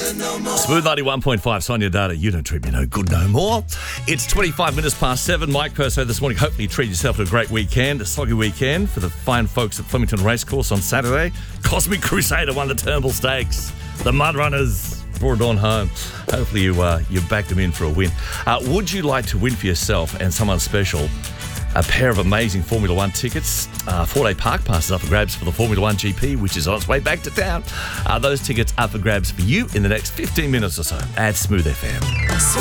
Smooth 91.5, Sonia Data. You don't treat me no good no more. It's 25 minutes past 7. Mike Purso this morning. Hopefully you treat yourself to a great weekend, a soggy weekend for the fine folks at Flemington Racecourse on Saturday. Cosmic Crusader won the Turnbull Stakes. The Mud Runners brought it on home. Hopefully you backed them in for a win. Would you like to win for yourself and someone special a pair of amazing Formula One tickets? 4-day park passes up for grabs for the Formula One GP, which is on its way back to town. Those tickets are for grabs for you in the next 15 minutes or so at Smooth FM.